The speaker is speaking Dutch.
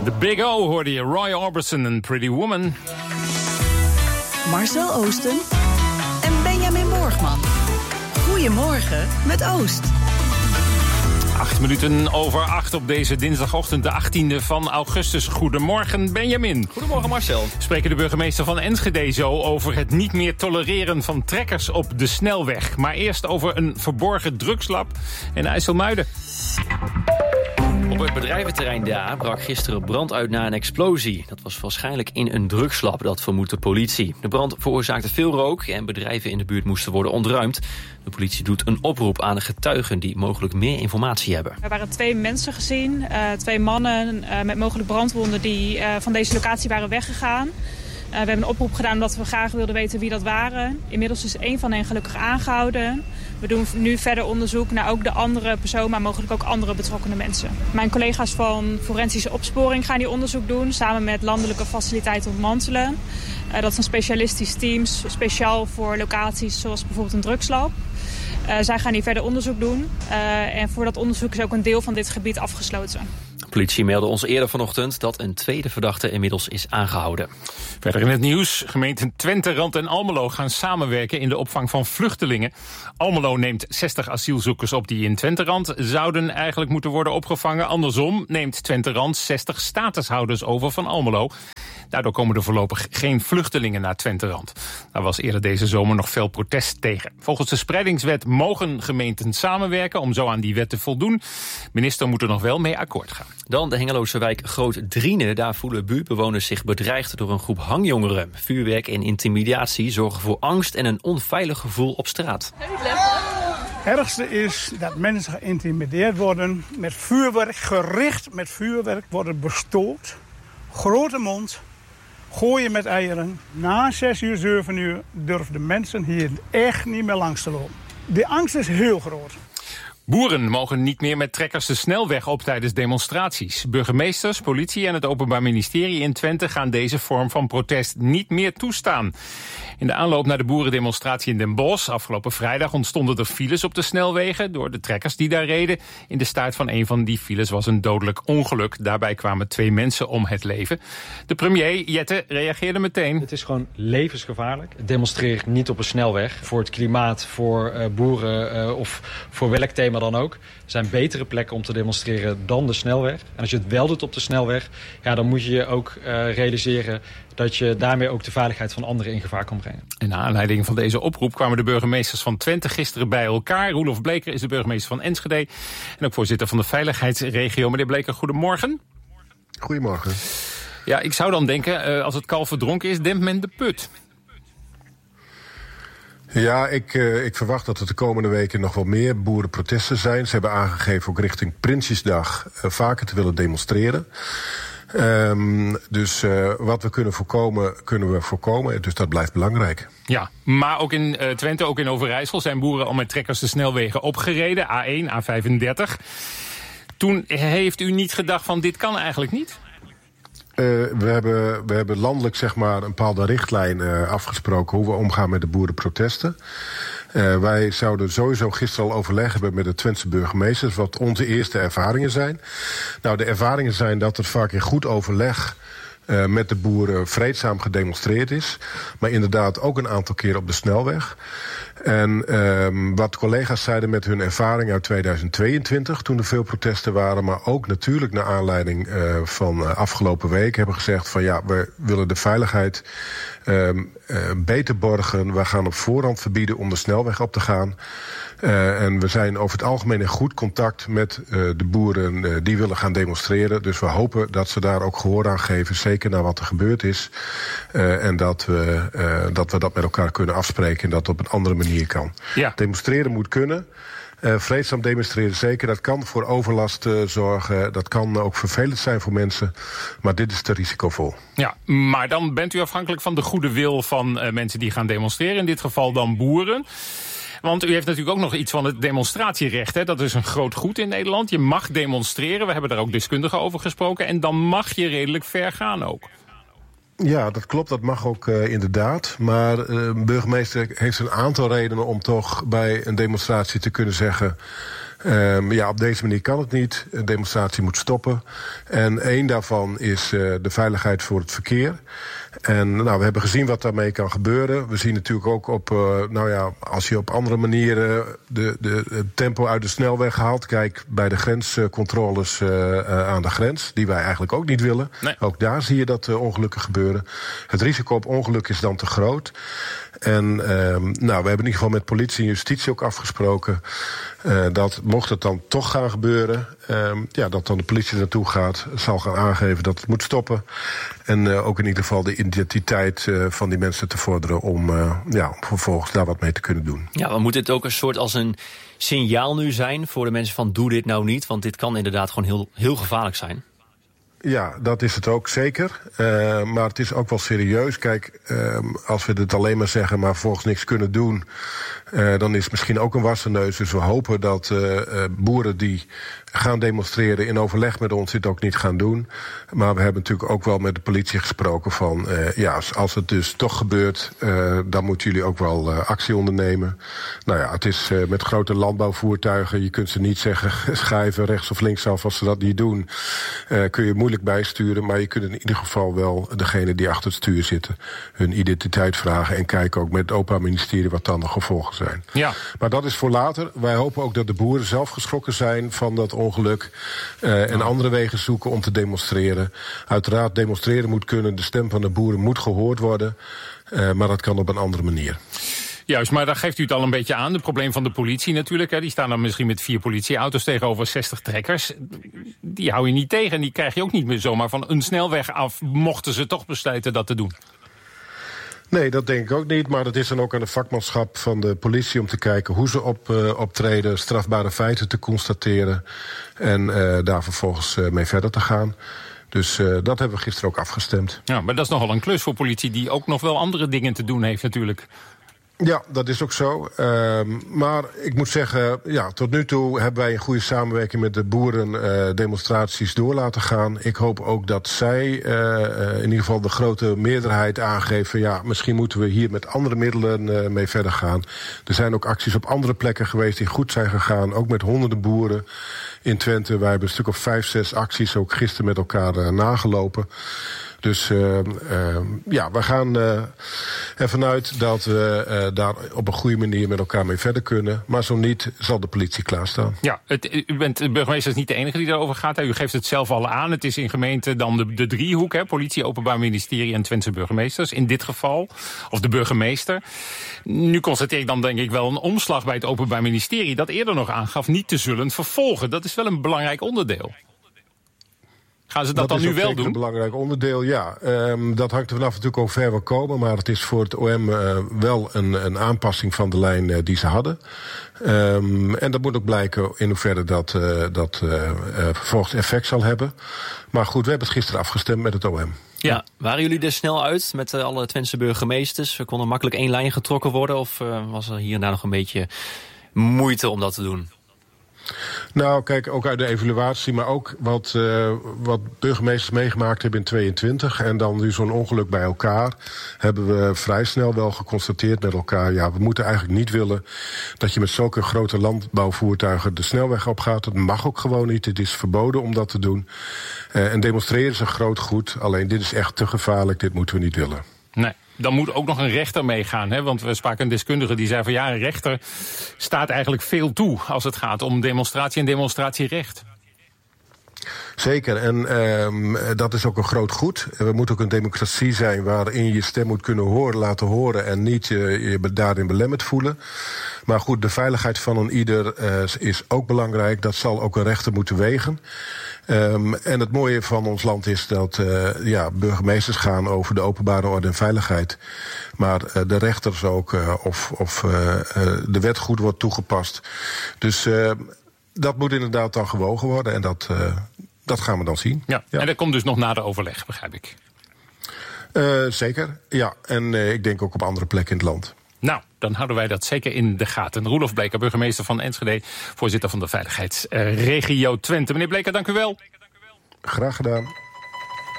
The Big O hoorde je, Roy Orbison en Pretty Woman. Marcel Oosten en Benjamin Borgman. Goedemorgen met Oost. 8:08 op deze dinsdagochtend, de 18e van augustus. Goedemorgen, Benjamin. Goedemorgen, Marcel. Spreken de burgemeester van Enschede zo over het niet meer tolereren van trekkers op de snelweg. Maar eerst over een verborgen drugslab in IJsselmuiden. Op het bedrijventerrein daar brak gisteren brand uit na een explosie. Dat was waarschijnlijk in een drugslab, dat vermoedt de politie. De brand veroorzaakte veel rook en bedrijven in de buurt moesten worden ontruimd. De politie doet een oproep aan de getuigen die mogelijk meer informatie hebben. Er waren 2 mensen gezien, 2 mannen met mogelijk brandwonden die van deze locatie waren weggegaan. We hebben een oproep gedaan omdat we graag wilden weten wie dat waren. Inmiddels is 1 van hen gelukkig aangehouden. We doen nu verder onderzoek naar ook de andere persoon, maar mogelijk ook andere betrokkenen mensen. Mijn collega's van Forensische Opsporing gaan die onderzoek doen, samen met Landelijke Faciliteit Ontmantelen. Dat zijn specialistisch teams, speciaal voor locaties zoals bijvoorbeeld een drugslab. Zij gaan hier verder onderzoek doen. En voor dat onderzoek is ook een deel van dit gebied afgesloten. De politie meldde ons eerder vanochtend dat een tweede verdachte inmiddels is aangehouden. Verder in het nieuws. Gemeenten Twente, Rand en Almelo gaan samenwerken in de opvang van vluchtelingen. Almelo neemt 60 asielzoekers op die in Twente-Rand zouden eigenlijk moeten worden opgevangen. Andersom neemt Twente-Rand 60 statushouders over van Almelo. Daardoor komen er voorlopig geen vluchtelingen naar Twente-Rand. Daar was eerder deze zomer nog veel protest tegen. Volgens de spreidingswet mogen gemeenten samenwerken om zo aan die wet te voldoen. Minister moet er nog wel mee akkoord gaan. Dan de Hengeloze wijk Groot Driene. Daar voelen buurtbewoners zich bedreigd door een groep hangjongeren. Vuurwerk en intimidatie zorgen voor angst en een onveilig gevoel op straat. Het ergste is dat mensen geïntimideerd worden met vuurwerk, gericht met vuurwerk, worden bestoord. Grote mond, gooien met eieren. Na 6 uur, 7 uur durven de mensen hier echt niet meer langs te lopen. De angst is heel groot. Boeren mogen niet meer met trekkers de snelweg op tijdens demonstraties. Burgemeesters, politie en het Openbaar Ministerie in Twente gaan deze vorm van protest niet meer toestaan. In de aanloop naar de boerendemonstratie in Den Bosch afgelopen vrijdag ontstonden er files op de snelwegen door de trekkers die daar reden. In de staart van een van die files was een dodelijk ongeluk. Daarbij kwamen 2 mensen om het leven. De premier, Jette, reageerde meteen. Het is gewoon levensgevaarlijk. Demonstreer niet op een snelweg. Voor het klimaat, voor boeren of voor welk thema dan ook. Er zijn betere plekken om te demonstreren dan de snelweg. En als je het wel doet op de snelweg, ja, dan moet je je ook realiseren dat je daarmee ook de veiligheid van anderen in gevaar kan brengen. En naar aanleiding van deze oproep kwamen de burgemeesters van Twente gisteren bij elkaar. Roelof Bleker is de burgemeester van Enschede en ook voorzitter van de veiligheidsregio. Meneer Bleker, goedemorgen. Goedemorgen. Ja, ik zou dan denken, als het kalf verdronken is, dempt men de put. Ja, ik verwacht dat er de komende weken nog wel meer boerenprotesten zijn. Ze hebben aangegeven ook richting Prinsjesdag vaker te willen demonstreren. Dus wat we kunnen we voorkomen. Dus dat blijft belangrijk. Ja, maar ook in Twente, ook in Overijssel zijn boeren al met trekkers de snelwegen opgereden. A1, A35. Toen heeft u niet gedacht van dit kan eigenlijk niet? We hebben landelijk zeg maar een bepaalde richtlijn afgesproken hoe we omgaan met de boerenprotesten. Wij zouden sowieso gisteren al overleg hebben met de Twentse burgemeesters wat onze eerste ervaringen zijn. Nou, de ervaringen zijn dat er vaak in goed overleg met de boeren vreedzaam gedemonstreerd is. Maar inderdaad ook een aantal keer op de snelweg. En wat collega's zeiden met hun ervaring uit 2022... toen er veel protesten waren, maar ook natuurlijk naar aanleiding van afgelopen week... hebben gezegd van ja, we willen de veiligheid beter borgen. We gaan op voorhand verbieden om de snelweg op te gaan. En we zijn over het algemeen in goed contact met de boeren die willen gaan demonstreren. Dus we hopen dat ze daar ook gehoor aan geven, zeker naar wat er gebeurd is. En dat we dat met elkaar kunnen afspreken en dat op een andere manier kan. Ja. Demonstreren moet kunnen. Vreedzaam demonstreren zeker, dat kan voor overlast zorgen. Dat kan ook vervelend zijn voor mensen. Maar dit is te risicovol. Ja, maar dan bent u afhankelijk van de goede wil van mensen die gaan demonstreren. In dit geval dan boeren. Want u heeft natuurlijk ook nog iets van het demonstratierecht. Hè? Dat is een groot goed in Nederland. Je mag demonstreren. We hebben daar ook deskundigen over gesproken. En dan mag je redelijk ver gaan ook. Ja, dat klopt. Dat mag ook inderdaad. Maar de burgemeester heeft een aantal redenen om toch bij een demonstratie te kunnen zeggen... Op deze manier kan het niet. Een demonstratie moet stoppen. En één daarvan is de veiligheid voor het verkeer. En we hebben gezien wat daarmee kan gebeuren. We zien natuurlijk ook op, als je op andere manieren het tempo uit de snelweg haalt. Kijk, bij de grenscontroles aan de grens, die wij eigenlijk ook niet willen. Nee. Ook daar zie je dat ongelukken gebeuren. Het risico op ongeluk is dan te groot. En we hebben in ieder geval met politie en justitie ook afgesproken dat mocht het dan toch gaan gebeuren, dat dan de politie naartoe gaat, zal gaan aangeven dat het moet stoppen. En ook in ieder geval de identiteit van die mensen te vorderen om vervolgens daar wat mee te kunnen doen. Ja, maar moet dit ook een soort als een signaal nu zijn voor de mensen van doe dit nou niet? Want dit kan inderdaad gewoon heel, heel gevaarlijk zijn. Ja, dat is het ook zeker. Maar het is ook wel serieus. Kijk, als we dit alleen maar zeggen, maar volgens niks kunnen doen, dan is het misschien ook een wassen neus. Dus we hopen dat boeren die gaan demonstreren in overleg met ons dit ook niet gaan doen. Maar we hebben natuurlijk ook wel met de politie gesproken van als het dus toch gebeurt, dan moeten jullie ook wel actie ondernemen. Het is met grote landbouwvoertuigen, je kunt ze niet zeggen schijven rechts of links af als ze dat niet doen. Kun je moeilijk bijsturen, maar je kunt in ieder geval wel degene die achter het stuur zitten hun identiteit vragen en kijken ook met het Openbaar Ministerie wat dan de gevolgen zijn. Ja. Maar dat is voor later. Wij hopen ook dat de boeren zelf geschrokken zijn van dat ongeluk en andere wegen zoeken om te demonstreren. Uiteraard demonstreren moet kunnen, de stem van de boeren moet gehoord worden, maar dat kan op een andere manier. Juist, maar daar geeft u het al een beetje aan. Het probleem van de politie natuurlijk. Hè. Die staan dan misschien met 4 politieauto's tegenover 60 trekkers. Die hou je niet tegen en die krijg je ook niet meer zomaar van een snelweg af, mochten ze toch besluiten dat te doen. Nee, dat denk ik ook niet. Maar het is dan ook aan de vakmanschap van de politie om te kijken hoe ze optreden, strafbare feiten te constateren en daar vervolgens mee verder te gaan. Dus dat hebben we gisteren ook afgestemd. Ja, maar dat is nogal een klus voor politie die ook nog wel andere dingen te doen heeft natuurlijk. Ja, dat is ook zo. Maar ik moet zeggen, tot nu toe hebben wij een goede samenwerking met de boeren demonstraties door laten gaan. Ik hoop ook dat zij in ieder geval de grote meerderheid aangeven, misschien moeten we hier met andere middelen mee verder gaan. Er zijn ook acties op andere plekken geweest die goed zijn gegaan, ook met honderden boeren in Twente. Wij hebben een stuk of 5, 6 acties ook gisteren met elkaar nagelopen. Dus we gaan ervan uit dat we daar op een goede manier met elkaar mee verder kunnen. Maar zo niet, zal de politie klaarstaan. Ja, u bent de burgemeester is niet de enige die daarover gaat. Hè. U geeft het zelf al aan. Het is in gemeente dan de driehoek, hè, politie, Openbaar Ministerie en Twentse burgemeesters. In dit geval, of de burgemeester. Nu constateer ik dan denk ik wel een omslag bij het Openbaar Ministerie dat eerder nog aangaf niet te zullen vervolgen. Dat is wel een belangrijk onderdeel. Gaan ze dat dan nu wel doen? Dat is een belangrijk onderdeel, ja. Dat hangt er vanaf natuurlijk hoe ver we komen. Maar het is voor het OM wel een aanpassing van de lijn die ze hadden. En dat moet ook blijken in hoeverre dat vervolgens effect zal hebben. Maar goed, we hebben het gisteren afgestemd met het OM. Ja, waren jullie er snel uit met alle Twentse burgemeesters? Kon er makkelijk 1 lijn getrokken worden? Of was er hier en daar nog een beetje moeite om dat te doen? Nou, kijk, ook uit de evaluatie, maar ook wat burgemeesters meegemaakt hebben in 2022... en dan nu zo'n ongeluk bij elkaar, hebben we vrij snel wel geconstateerd met elkaar, we moeten eigenlijk niet willen dat je met zulke grote landbouwvoertuigen de snelweg opgaat. Dat mag ook gewoon niet, het is verboden om dat te doen. En demonstreren is een groot goed, alleen dit is echt te gevaarlijk, dit moeten we niet willen. Nee. Dan moet ook nog een rechter meegaan, hè? Want we spraken een deskundige die zei van een rechter staat eigenlijk veel toe als het gaat om demonstratie en demonstratierecht. Zeker, en dat is ook een groot goed. We moeten ook een democratie zijn waarin je je stem moet kunnen laten horen en niet je daarin belemmerd voelen. Maar goed, de veiligheid van een ieder is ook belangrijk. Dat zal ook een rechter moeten wegen. En het mooie van ons land is dat burgemeesters gaan over de openbare orde en veiligheid. Maar de rechters ook, of de wet goed wordt toegepast. Dus dat moet inderdaad dan gewogen worden en dat gaan we dan zien. Ja. En dat komt dus nog na de overleg, begrijp ik. Zeker, ja. En ik denk ook op andere plekken in het land. Nou, dan houden wij dat zeker in de gaten. Roelof Bleker, burgemeester van Enschede, voorzitter van de Veiligheidsregio Twente. Meneer Bleker, dank u wel. Graag gedaan.